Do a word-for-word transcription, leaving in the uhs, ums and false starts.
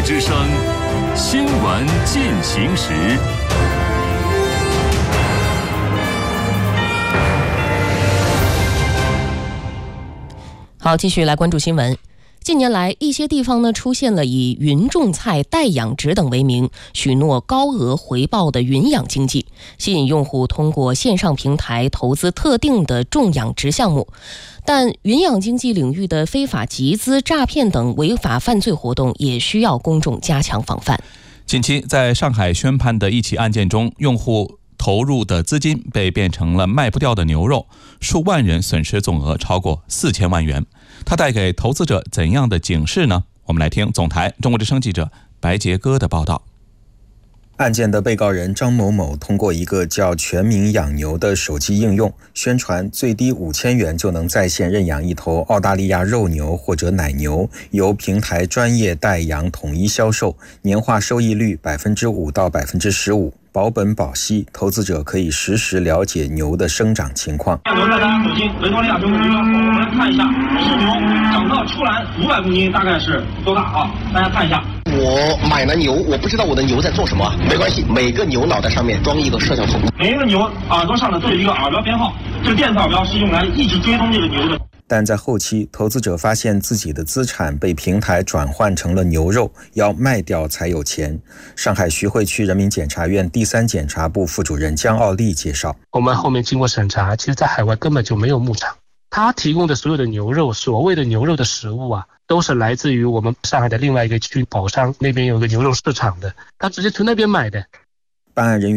之声新闻进行时。 好，继续来关注新闻。近年来，一些地方呢出现了以云种菜、代养殖等为名，许诺高额回报的云养经济，吸引用户通过线上平台投资特定的种养殖项目。但云养经济领域的非法集资、诈骗等违法犯罪活动也需要公众加强防范。 近期在上海宣判的一起案件中，用户投入的资金被变成了卖不掉的牛肉，数万人损失总额超过四千万元。它带给投资者怎样的警示呢？我们来听总台中国之声记者白杰哥的报道。 案件的被告人张某某通过一个叫全民养牛的手机应用，宣传最低五千元就能在线认养一头澳大利亚肉牛或者奶牛，由平台专业代养统一销售，年化收益率百分之五到百分之十五。保本保息，投资者可以实时了解牛的生长情况。 牛在大家手心，维多利亚州的牛场口，我们来看一下，是牛长到出栏五百公斤，大概是多大啊？大家看一下。 我买了牛，我不知道我的牛在做什么，没关系，每个牛脑袋上面装一个摄像头， 每一个牛耳朵上呢都有一个耳标编号，这个电子耳标是用来一直追踪这个牛的。 但在后期，投资者发现自己的资产被平台转换成了牛肉，要卖掉才有钱。上海徐汇区人民检察院第三检察部副主任江奥利介绍， 我们后面经过审查，其实在海外根本就没有牧场，他提供的所有的牛肉，所谓的牛肉的食物啊，都是来自于我们上海的另外一个区宝山那边有个牛肉市场的，他直接从那边买的。 办案人员